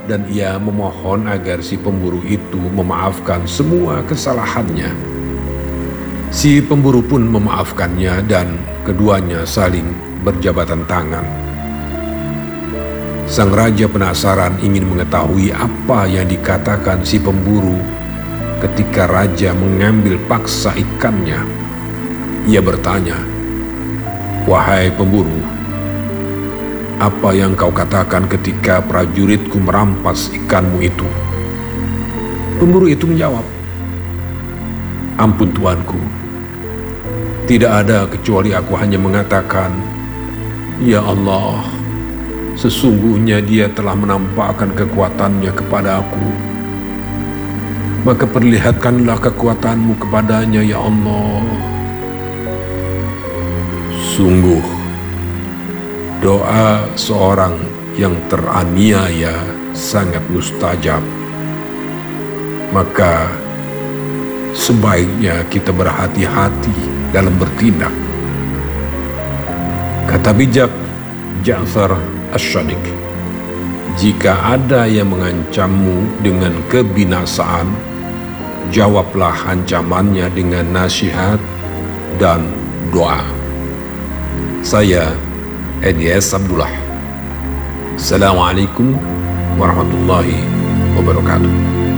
dan ia memohon agar si pemburu itu memaafkan semua kesalahannya. Si pemburu pun memaafkannya dan keduanya saling berjabatan tangan. Sang raja penasaran ingin mengetahui apa yang dikatakan si pemburu ketika raja mengambil paksa ikannya. Ia bertanya, "Wahai pemburu, apa yang kau katakan ketika prajuritku merampas ikanmu itu?" Pemburu itu menjawab, "Ampun tuanku, tidak ada kecuali aku hanya mengatakan, 'Ya Allah, sesungguhnya dia telah menampakkan kekuatannya kepada aku. Maka perlihatkanlah kekuatanmu kepadanya, ya Allah.'" Sungguh, doa seorang yang teraniaya sangat mustajab. Maka sebaiknya kita berhati-hati dalam bertindak. Kata bijak Ja'far Asy-Syadiq, "Jika ada yang mengancammu dengan kebinasaan, jawablah ancamannya dengan nasihat dan doa." Saya Edi-S Abdullah. Assalamualaikum warahmatullahi wabarakatuh.